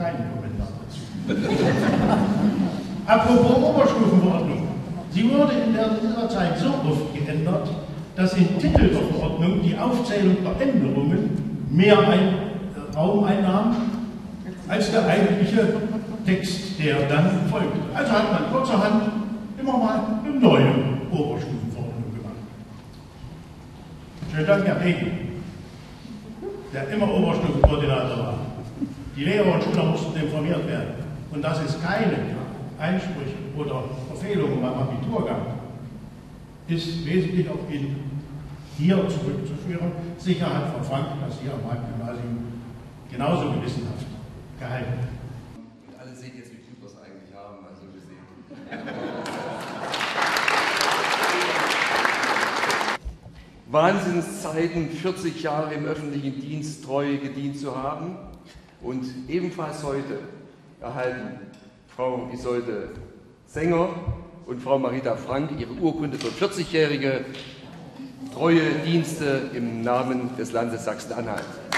keinen Kommentar dazu. Apropos Oberstufenverordnung. Sie wurde in dieser Zeit so oft geändert, dass im Titel der Verordnung die Aufzählung der Änderungen mehr Raum einnahm als der eigentliche Text, der dann folgte. Also hat man kurzerhand immer mal eine neue Oberstufenverordnung gemacht. Schönen Dank, Herr Regen, der immer Oberstufenkoordinator war. Die Lehrer und Schüler mussten informiert werden. Und dass es keine Einsprüche oder Verfehlungen beim Abitur gab, ist wesentlich auf ihn hier zurückzuführen. Sicher hat Frau Frank das hier am Marktgymnasium genauso gewissenhaft gehalten. Und alle sehen jetzt, wie gut wir es eigentlich haben, also gesehen. Wahnsinnszeiten, 40 Jahre im öffentlichen Dienst treu gedient zu haben. Und ebenfalls heute erhalten Frau Isolde Sänger und Frau Marita Frank ihre Urkunde für 40-jährige treue Dienste im Namen des Landes Sachsen-Anhalt.